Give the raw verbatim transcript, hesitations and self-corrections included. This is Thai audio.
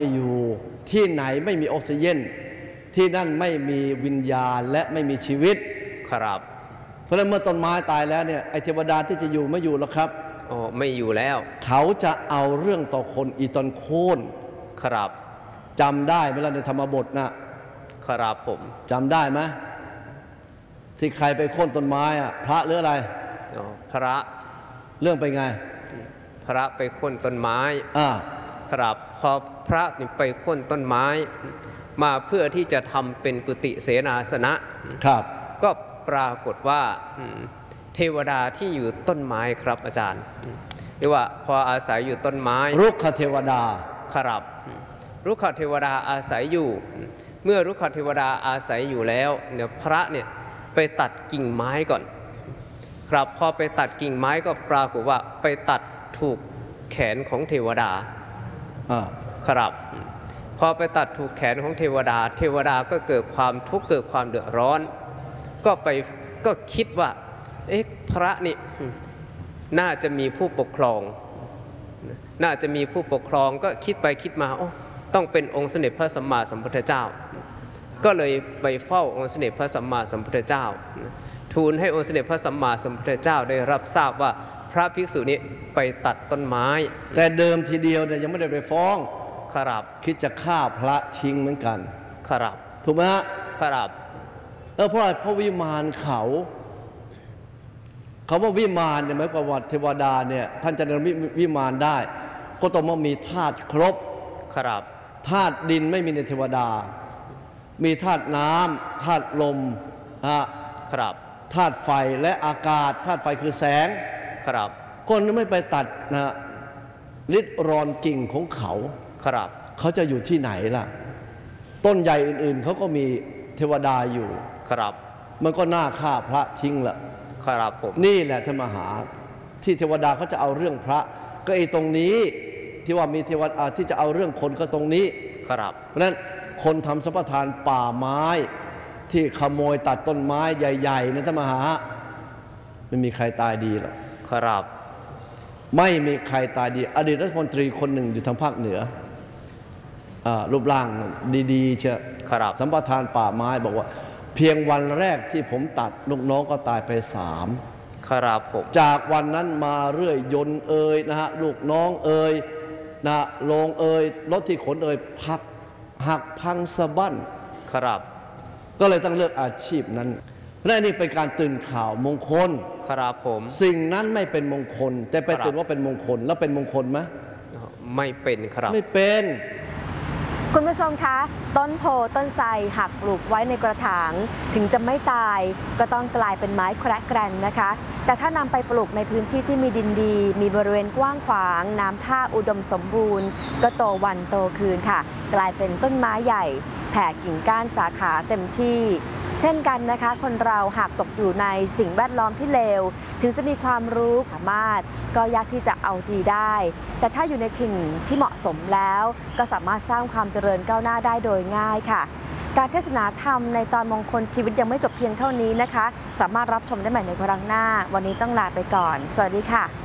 อยู่ที่ไหนไม่มีออกซิเจนที่นั่นไม่มีวิญญาณและไม่มีชีวิตครับเพราะฉะนั้นเมื่อต้นไม้ตายแล้วเนี่ยไอเทวดาที่จะอยู่ไม่อยู่แล้วครับอ๋อไม่อยู่แล้วเขาจะเอาเรื่องต่อคนอีตอนโค่นครับจำได้ไหมล่ะในธรรมบทนะครับผมจำได้ไหมที่ใครไปโค่นต้นไม้อ่ะพระหรืออะไรอ๋อพระเรื่องไปไงพระไปโค่นต้นไม้อ่าครับพอพระนี่ไปโค่นต้นไม้มาเพื่อที่จะทำเป็นกุฏิเสนาสนะครับก็ปรากฏว่าเทวดาที่อยู่ต้นไม้ครับอาจารย์เรียกว่าพออาศัยอยู่ต้นไม้รุกขเทวดาครับรุกขเทวดาอาศัยอยู่เมื่อรุกขเทวดาอาศัยอยู่แล้วเนี่ยพระเนี่ยไปตัดกิ่งไม้ก่อนครับพอไปตัดกิ่งไม้ก็ปรากฏว่าไปตัดถูกแขนของเทวดาครับพอไปตัดถูกแขนของเทวดาเทวดาก็เกิดความทุกข์เกิดความเดือดร้อนก็ไปก็คิดว่าเอ๊ะพระนี่น่าจะมีผู้ปกครองน่าจะมีผู้ปกครองก็คิดไปคิดมาโอ้ต้องเป็นองค์สมเด็จพระสัมมาสัมพุทธเจ้าก็เลยไปเฝ้าองค์สมเด็จพระสัมมาสัมพุทธเจ้าทูลให้องค์สมเด็จพระสัมมาสัมพุทธเจ้าได้รับทราบว่าพระภิกษุนี้ไปตัดต้นไม้แต่เดิมทีเดียวเนี่ยยังไม่ได้ไปฟ้องครับคิดจะฆ่าพระทิ้งเหมือนกันครับถูกไหมฮะครับเออเพราะพระวิมานเขาเขาว่าวิมานเนี่ยหมายความว่าเทวดาเนี่ยท่านจะนำวิมานได้ก็ต้องมามีธาตุครบครับธาตุดินไม่มีในเทวดามีธาตุน้ำธาตุลมนะครับธาตุไฟและอากาศธาตุไฟคือแสงครับคนไม่ไปตัดนะริดรอนกิ่งของเขาครับเขาจะอยู่ที่ไหนล่ะต้นใหญ่อื่นๆเขาก็มีเทวดาอยู่ครับมันก็น่าฆ่าพระทิ้งละครับผมนี่แหละธรรมหาที่เทวดาเขาจะเอาเรื่องพระก็ไอ้ตรงนี้ที่ว่ามีเทวดาที่จะเอาเรื่องคนก็ตรงนี้ครับเพราะฉะนั้นคนทำสัมปทานป่าไม้ที่ขโมยตัดต้นไม้ใหญ่ๆนะธรรมหาไม่มีใครตายดีหรอกครับไม่มีใครตายดีอดีตรัฐมนตรีคนหนึ่งอยู่ทางภาคเหนือรูปร่างดีๆเชียวสัมปทานป่าไม้บอกว่าเพียงวันแรกที่ผมตัดลูกน้องก็ตายไปสามครับผมจากวันนั้นมาเรื่อยยนต์เอ่ยนะฮะลูกน้องเอ่ยนะโรงเอ่ยรถที่ขนเอ่ยพักหักพังสะบั้นครับก็เลยต้องเลือกอาชีพนั้นเพราะนี่เป็นการตื่นข่าวมงคลครับผมสิ่งนั้นไม่เป็นมงคลแต่ไปตื่นว่าเป็นมงคลแล้วเป็นมงคลไหมไม่เป็นครับไม่เป็นคุณผู้ชมคะต้นโพต้นไทรหักปลูกไว้ในกระถางถึงจะไม่ตายก็ต้องกลายเป็นไม้แคระแกรนนะคะแต่ถ้านำไปปลูกในพื้นที่ที่มีดินดีมีบริเวณกว้างขวางน้ำท่าอุดมสมบูรณ์ก็โตวันโตคืนค่ะกลายเป็นต้นไม้ใหญ่แผ่กิ่งก้านสาขาเต็มที่เช่นกันนะคะคนเราหากตกอยู่ในสิ่งแวดล้อมที่เลวถึงจะมีความรู้สามารถก็ยากที่จะเอาดีได้แต่ถ้าอยู่ในถิ่นที่เหมาะสมแล้วก็สามารถสร้างความเจริญก้าวหน้าได้โดยง่ายค่ะการเทศนาธรรมในตอนมงคลชีวิตยังไม่จบเพียงเท่านี้นะคะสามารถรับชมได้ใหม่ในครั้งหน้าวันนี้ต้องลาไปก่อนสวัสดีค่ะ